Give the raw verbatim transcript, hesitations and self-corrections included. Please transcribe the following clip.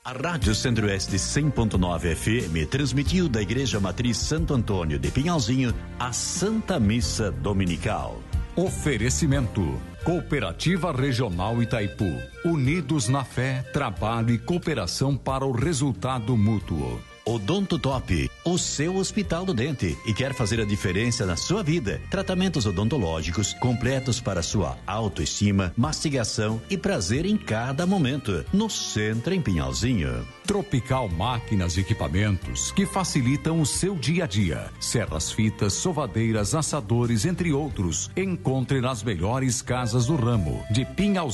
A Rádio Centro-Oeste cem ponto nove F M transmitiu da Igreja Matriz Santo Antônio de Pinhalzinho a Santa Missa Dominical. Oferecimento: Cooperativa Regional Itaipu. Unidos na fé, trabalho e cooperação para o resultado mútuo. Odonto Top, o seu Hospital do Dente, e quer fazer a diferença na sua vida. Tratamentos odontológicos completos para sua autoestima, mastigação e prazer em cada momento. No centro, em Pinhalzinho. Tropical Máquinas e Equipamentos que facilitam o seu dia a dia. Serras, fitas, sovadeiras, assadores, entre outros. Encontre nas melhores casas do ramo de Pinhalzinho.